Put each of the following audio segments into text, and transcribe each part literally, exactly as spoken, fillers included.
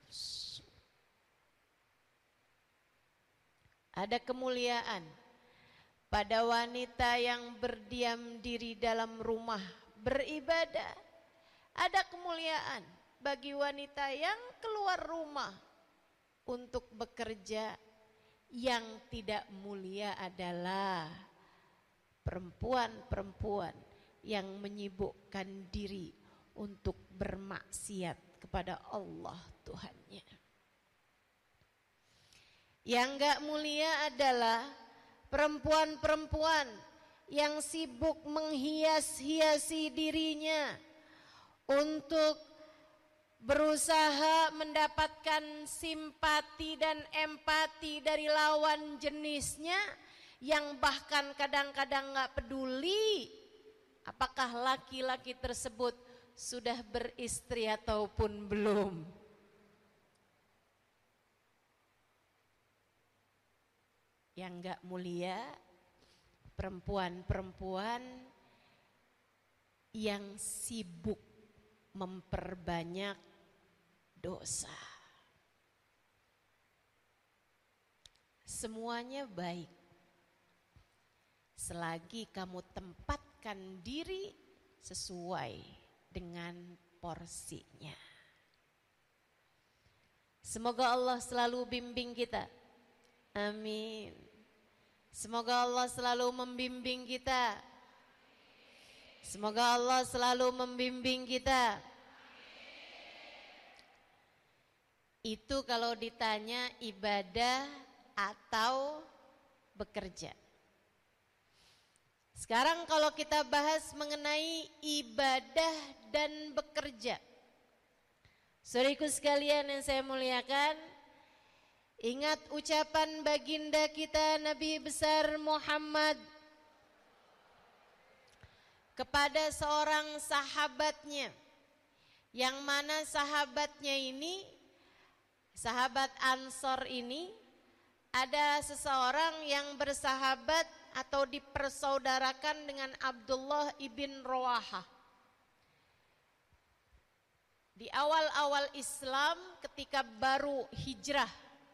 nafsu. Ada kemuliaan pada wanita yang berdiam diri dalam rumah beribadah. Ada kemuliaan bagi wanita yang keluar rumah untuk bekerja. Yang tidak mulia adalah perempuan-perempuan yang menyibukkan diri untuk bermaksiat kepada Allah Tuhannya. Yang gak mulia adalah perempuan-perempuan yang sibuk menghias-hiasi dirinya untuk berusaha mendapatkan simpati dan empati dari lawan jenisnya, yang bahkan kadang-kadang gak peduli apakah laki-laki tersebut sudah beristri ataupun belum. Yang gak mulia perempuan-perempuan yang sibuk memperbanyak dosa. Semuanya baik selagi kamu tempatkan diri sesuai dengan porsinya. Semoga Allah selalu bimbing kita. Amin. Semoga Allah selalu membimbing kita. Semoga Allah selalu membimbing kita. Itu kalau ditanya ibadah atau bekerja. Sekarang kalau kita bahas mengenai ibadah dan bekerja, saudaraku sekalian yang saya muliakan, ingat ucapan baginda kita Nabi besar Muhammad kepada seorang sahabatnya, yang mana sahabatnya ini, sahabat Ansor ini, ada seseorang yang bersahabat atau dipersaudarakan dengan Abdullah ibn Rawahah. Di awal-awal Islam ketika baru hijrah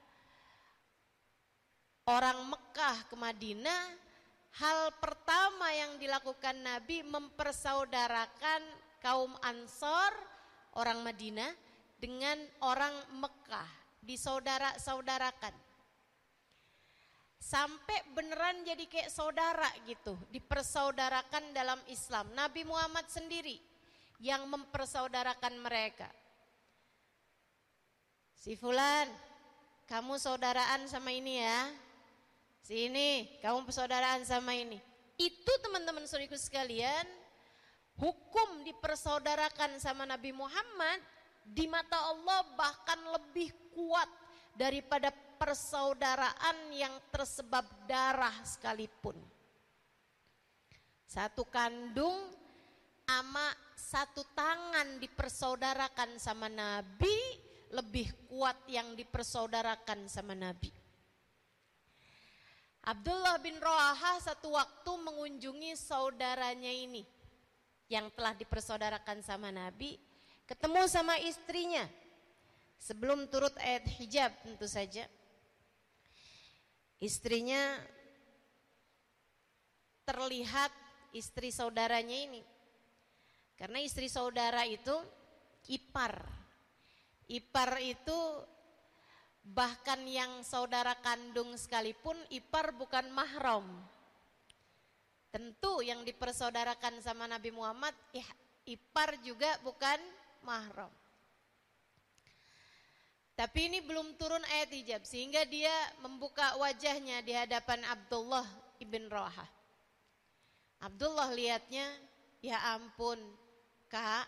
orang Mekah ke Madinah, hal pertama yang dilakukan Nabi mempersaudarakan kaum Ansor, orang Madinah, dengan orang Mekah, disaudara-saudarakan. Sampai beneran jadi kayak saudara gitu, dipersaudarakan dalam Islam. Nabi Muhammad sendiri yang mempersaudarakan mereka. Si fulan, kamu saudaraan sama ini ya. Si ini, kamu persaudaraan sama ini. Itu teman-teman saudaraku sekalian, hukum dipersaudarakan sama Nabi Muhammad di mata Allah bahkan lebih kuat daripada persaudaraan yang tersebab darah sekalipun. Satu kandung ama satu tangan dipersaudarakan sama Nabi lebih kuat yang dipersaudarakan sama Nabi. Abdullah bin Rawahah satu waktu mengunjungi saudaranya ini yang telah dipersaudarakan sama Nabi, ketemu sama istrinya sebelum turut ayat hijab tentu saja. Istrinya terlihat istri saudaranya ini, karena istri saudara itu ipar. Ipar itu bahkan yang saudara kandung sekalipun ipar bukan mahram. Tentu yang dipersaudarakan sama Nabi Muhammad ipar juga bukan mahram. Tapi ini belum turun ayat hijab sehingga dia membuka wajahnya di hadapan Abdullah ibn Rawahah. Abdullah lihatnya, ya ampun, kak,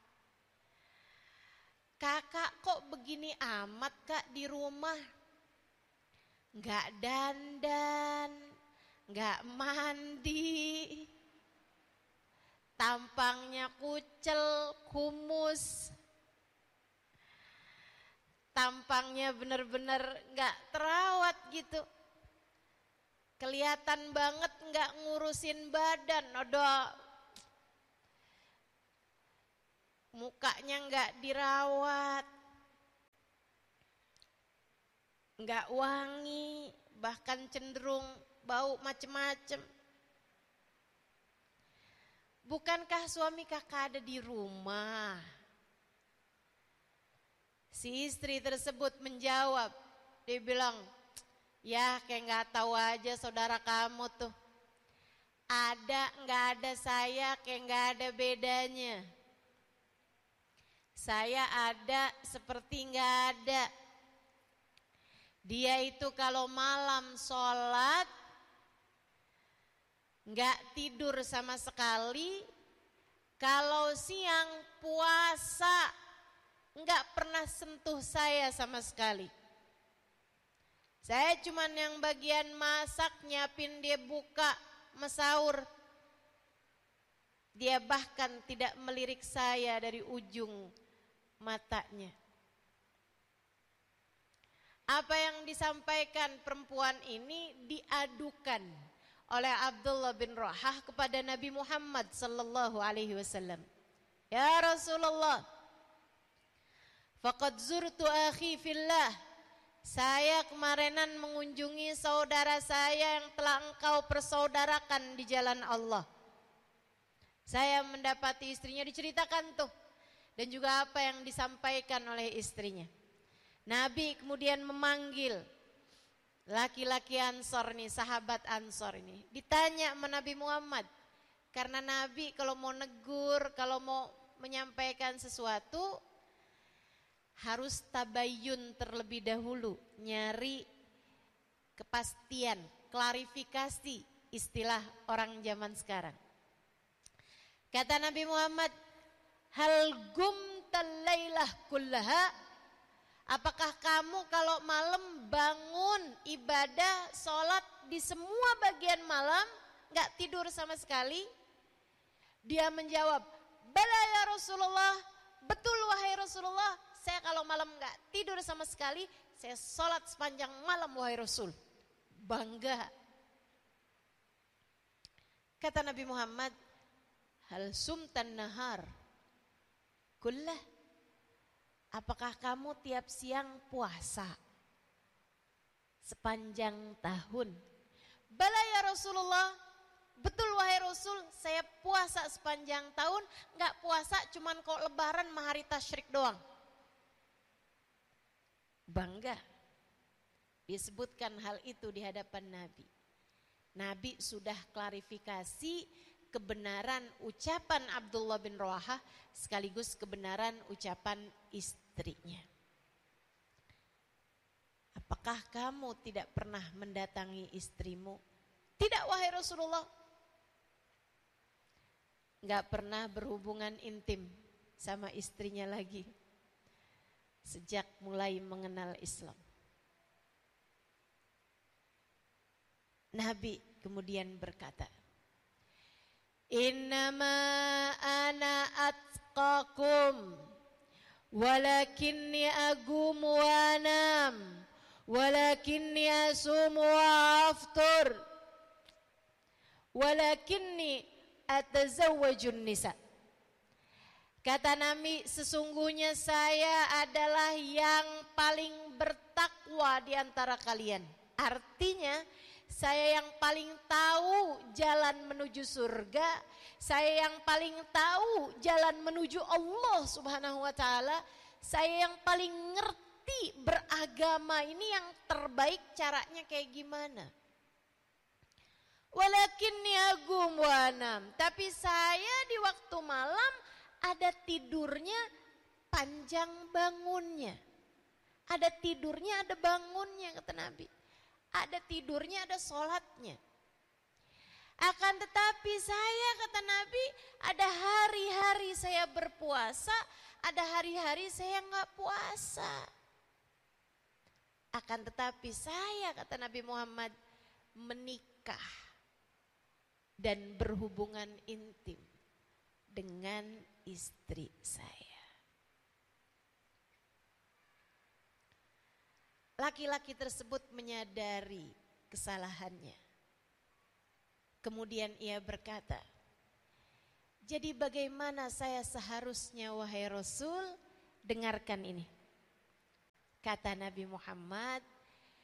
kakak kok begini amat kak di rumah, nggak dandan, nggak mandi, tampangnya kucel, kumus, tampangnya bener-bener nggak terawat gitu, kelihatan banget nggak ngurusin badan, ada mukanya nggak dirawat. enggak wangi, bahkan cenderung bau macem-macem. Bukankah suami kakak ada di rumah? Si istri tersebut menjawab, dia bilang, ya kayak gak tahu aja saudara kamu tuh. Ada gak ada saya kayak gak ada bedanya. Saya ada seperti gak ada. Dia itu kalau malam sholat gak tidur sama sekali. Kalau siang puasa gak pernah sentuh saya sama sekali. Saya cuman yang bagian masak, nyiapin dia buka, mesahur. Dia bahkan tidak melirik saya dari ujung matanya. Apa yang disampaikan perempuan ini diadukan oleh Abdullah bin Rawahah kepada Nabi Muhammad sallallahu alaihi wasallam. Ya Rasulullah, faqad zurtu akhi fillah. Saya kemarinan mengunjungi saudara saya yang telah engkau persaudarakan di jalan Allah. Saya mendapati istrinya, diceritakan tuh, dan juga apa yang disampaikan oleh istrinya. Nabi kemudian memanggil laki-laki Ansor nih, sahabat Ansor ini. Ditanya sama Nabi Muhammad, karena Nabi kalau mau negur, kalau mau menyampaikan sesuatu harus tabayyun terlebih dahulu, nyari kepastian, klarifikasi istilah orang zaman sekarang. Kata Nabi Muhammad, hal gumtal lailah kullaha? Apakah kamu kalau malam bangun ibadah, sholat di semua bagian malam, gak tidur sama sekali? Dia menjawab, bala ya Rasulullah, betul wahai Rasulullah, saya kalau malam gak tidur sama sekali, saya sholat sepanjang malam wahai Rasul. Bangga. Kata Nabi Muhammad, hal sumtan nahar kullah? Apakah kamu tiap siang puasa sepanjang tahun? Bala ya Rasulullah, betul wahai Rasul, saya puasa sepanjang tahun. Gak puasa cuman kok lebaran sama hari tasyrik doang. Bangga. Disebutkan hal itu di hadapan Nabi. Nabi sudah klarifikasi kebenaran ucapan Abdullah bin Rawahah sekaligus kebenaran ucapan istrinya. Apakah kamu tidak pernah mendatangi istrimu? Tidak wahai Rasulullah. Enggak pernah berhubungan intim sama istrinya lagi sejak mulai mengenal Islam. Nabi kemudian berkata, innama ana atqakum walakinni agumu wa anam walakinni asumu wa aftur walakinni atazawwajun nisa. Kata Nabi, sesungguhnya saya adalah yang paling bertakwa di antara kalian. Artinya saya yang paling tahu jalan menuju surga, saya yang paling tahu jalan menuju Allah Subhanahu wa taala, saya yang paling ngerti beragama ini yang terbaik caranya kayak gimana. Walakinni agum wa anam, tapi saya di waktu malam ada tidurnya, panjang bangunnya. Ada tidurnya, ada bangunnya, kata Nabi. Ada tidurnya, ada sholatnya. Akan tetapi saya, kata Nabi, ada hari-hari saya berpuasa, ada hari-hari saya nggak puasa. Akan tetapi saya, kata Nabi Muhammad, menikah dan berhubungan intim dengan istri saya. Laki-laki tersebut menyadari kesalahannya. Kemudian ia berkata, jadi bagaimana saya seharusnya wahai Rasul? Dengarkan ini. Kata Nabi Muhammad,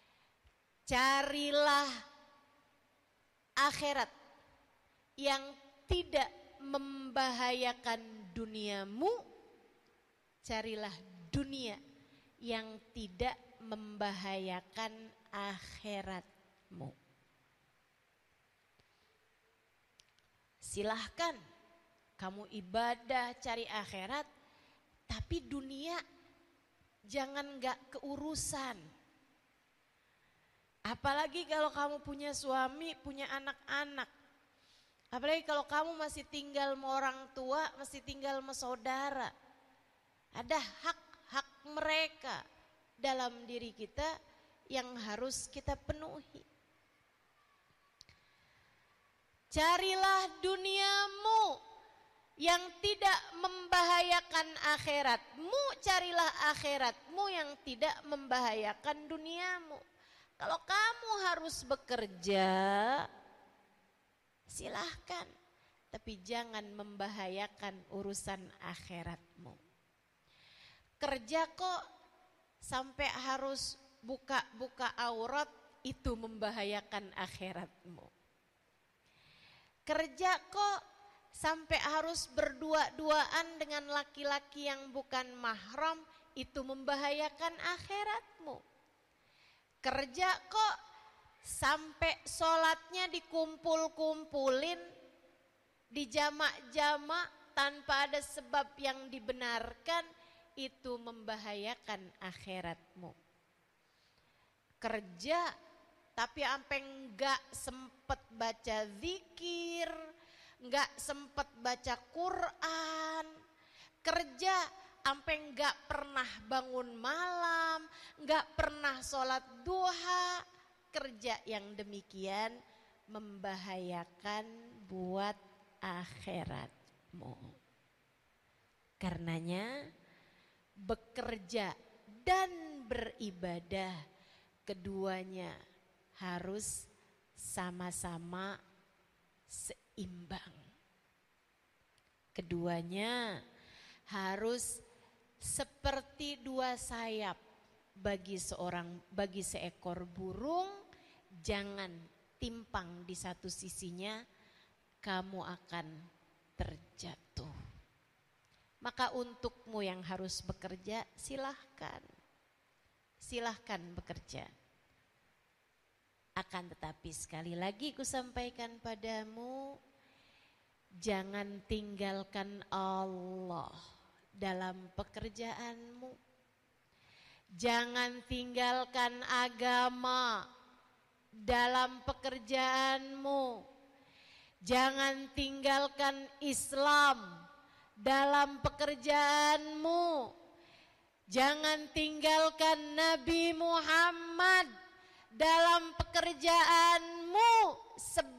carilah akhirat yang tidak membahayakan duniamu, carilah dunia yang tidak membahayakan akhiratmu. Silahkan kamu ibadah cari akhirat, tapi dunia jangan gak keurusan. Apalagi kalau kamu punya suami, punya anak-anak. Apalagi kalau kamu masih tinggal sama orang tua, masih tinggal sama saudara. Ada hak-hak mereka dalam diri kita yang harus kita penuhi. Carilah duniamu yang tidak membahayakan akhiratmu, carilah akhiratmu yang tidak membahayakan duniamu. Kalau kamu harus bekerja, silahkan, tapi jangan membahayakan urusan akhiratmu. Kerja kok sampai harus buka-buka aurat, itu membahayakan akhiratmu. Kerja kok sampai harus berdua-duaan dengan laki-laki yang bukan mahram, itu membahayakan akhiratmu. Kerja kok sampai sholatnya dikumpul-kumpulin, dijamak-jamak tanpa ada sebab yang dibenarkan, itu membahayakan akhiratmu. Kerja tapi sampai enggak sempet baca zikir, enggak sempet baca Quran. Kerja sampai enggak pernah bangun malam, enggak pernah sholat duha. Kerja yang demikian membahayakan buat akhiratmu. Karenanya bekerja dan beribadah, keduanya harus sama-sama seimbang. Keduanya harus seperti dua sayap bagi seorang bagi seekor burung, jangan timpang di satu sisinya, kamu akan terjatuh. Maka untukmu yang harus bekerja, silahkan. Silahkan bekerja. Akan tetapi sekali lagi ku sampaikan padamu, jangan tinggalkan Allah dalam pekerjaanmu. Jangan tinggalkan agama dalam pekerjaanmu. Jangan tinggalkan Islam dalam pekerjaanmu. Jangan tinggalkan Nabi Muhammad dalam pekerjaanmu.